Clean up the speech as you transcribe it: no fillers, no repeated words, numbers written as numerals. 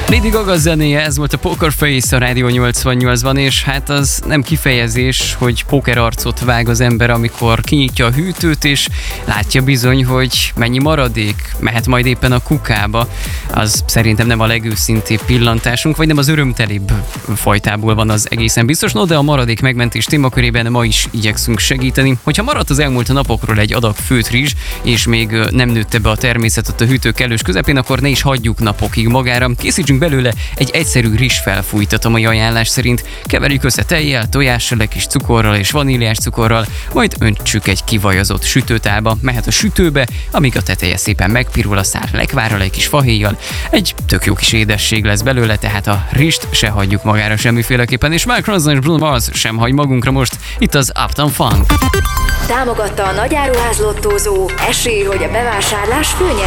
Lady Gaga zenéje, ez volt a Poker Face a Rádió 88-ban, és hát az nem kifejezés, hogy póker arcot vág az ember, amikor kinyitja a hűtőt, és látja bizony, hogy mennyi maradék mehet majd éppen a kukába. Az szerintem nem a legőszintébb pillantásunk, vagy nem az örömtelibb fajtából van az egészen biztos, no, de a maradék megmentés témakörében ma is igyekszünk segíteni. Hogyha maradt az elmúlt napokról egy adag főtt rizs, és még nem nőtte be a természetet a hűtő kellős közepén, akkor ne is hagyjuk napokig magára. Készítsünk belőle egy egyszerű rizsfelfújtat a mai ajánlás szerint. Keverjük össze tejjel, tojással, egy kis cukorral és vaníliás cukorral, majd öntsük egy kivajazott sütőtálba. Mehet a sütőbe, amíg a teteje szépen megpirul, a szár lekvárral, egy kis fahéjjal. Egy tök jó kis édesség lesz belőle, tehát a rizst se hagyjuk magára semmiféleképpen, és Mark Ronson és Bruno Mars sem hagy magunkra most. Itt az Uptown Funk. Támogatta a nagyáruház lottózó. Esély, hogy a bevásárlás főnyereséget